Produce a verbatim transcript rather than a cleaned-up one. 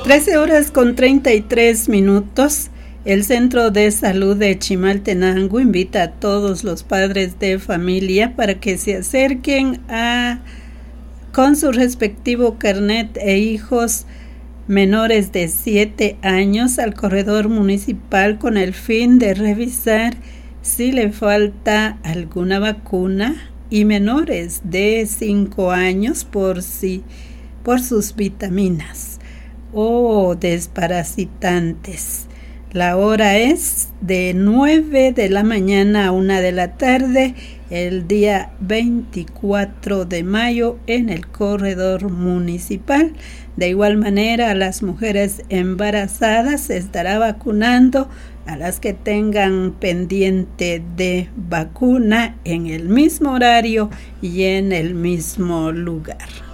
trece horas con treinta y tres minutos. El Centro de Salud de Chimaltenango invita a todos los padres de familia para que se acerquen a con su respectivo carnet e hijos menores de siete años al corredor municipal con el fin de revisar si le falta alguna vacuna, y menores de cinco años por si por sus vitaminas o desparasitantes. La hora es de nueve de la mañana a una de la tarde, el día veinticuatro de mayo en el corredor municipal. De igual manera, a las mujeres embarazadas se estará vacunando, a las que tengan pendiente de vacuna, en el mismo horario y en el mismo lugar.